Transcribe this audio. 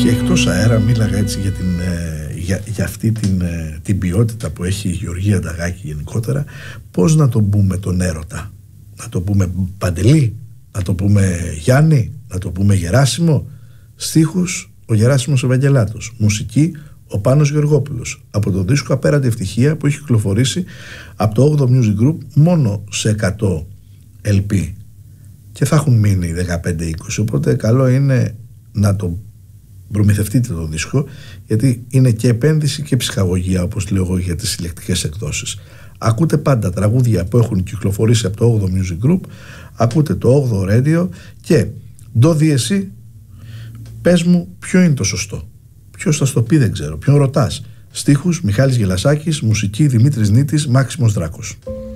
Και εκτός αέρα μίλαγα έτσι για αυτή την ποιότητα που έχει η Γεωργία Νταγάκη γενικότερα. Πώς να το πούμε τον έρωτα? Να το πούμε Παντελή, να το πούμε Γιάννη, να το πούμε Γεράσιμο? Στίχους ο Γεράσιμος Ευαγγελάτος, μουσική ο Πάνος Γεωργόπουλος, από το δίσκο Απέραντη Ευτυχία που έχει κυκλοφορήσει από το 8ο Music Group μόνο σε 100 LP και θα έχουν μείνει 15-20, οπότε καλό είναι να το προμηθευτείτε το δίσκο, γιατί είναι και επένδυση και ψυχαγωγία, όπως λέω εγώ για τις συλλεκτικές εκδόσεις. Ακούτε πάντα τραγούδια που έχουν κυκλοφορήσει από το 8ο Music Group, ακούτε το 8ο Radio και ντο δίεση, πες μου ποιο είναι το σωστό. Ποιος θα στο πει δεν ξέρω, ποιον ρωτάς. Στίχους Μιχάλης Γελασάκης, μουσική Δημήτρης Νίτης, Μάξιμος Δράκος.